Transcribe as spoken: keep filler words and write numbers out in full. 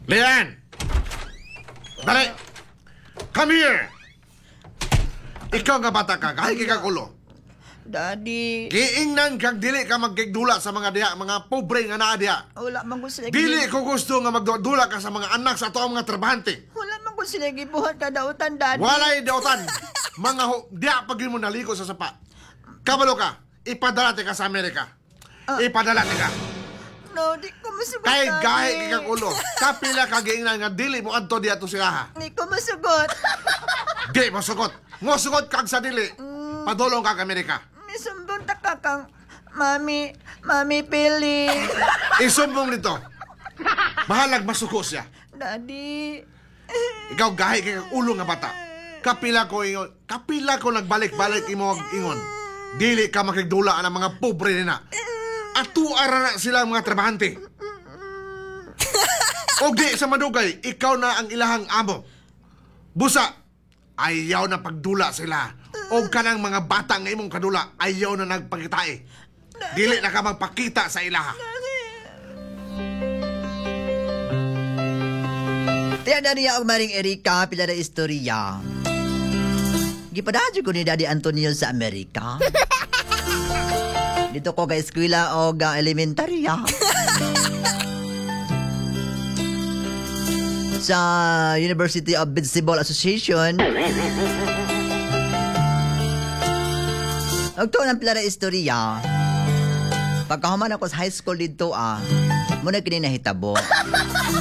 Lian! Dali! Come here! Ikaw nga bata ka, kahit kang ulo. Daddy, Giingnan kang dili ka magkigdula sa mga diha, mga pobre nga naa diha. wala man ko sila Dili ko gusto nga magdula ka sa mga anak sa ato ang mga trabahante. Wala man ko sila gibuhat kadautan, Daddy. Walay dautan. Mga ho, diha pag mo naliko sa sapa. Kabalo ka, ipadalate ka sa Amerika. Ipadalate ka. No, di ko masugot, Kay Daddy. gahe kang ulo. Kapila ka giingnan nga dili mo adto diha to siya. Di ko masugot. Di mo sugot. Ngo sugot kag sa dili. Padulong ka Amerika. Misumbong ta ka kang Mami, Mami Pili. Isumbong nito. Mahalag masuko siya. Daddy. Ikaw gahi kay kang ulo nga bata. Kapila ko ingon, kapila ko nagbalik-balik imo ang ingon. Dili ka makigdula ang mga pobre na. Atuara na sila ang mga trabahante. O di sa madugay, ikaw na ang ilahang amo. Busa, ayaw na pagdula sila. O kanang mga bata nga imong kadula, ayaw na nagpakitae. Dili na ka magpakita sa ilaha. Tiya Daddy ako maring Erika, pila na istorya. Gipadadyo ko ni Daddy Antonio sa Amerika. Dito ko ka eskwela o ga elementarya. Sa University of Basketball Association. Ito ng pila na istorya. Pagkahuman ako sa high school dito ah, muna kini nahitabo.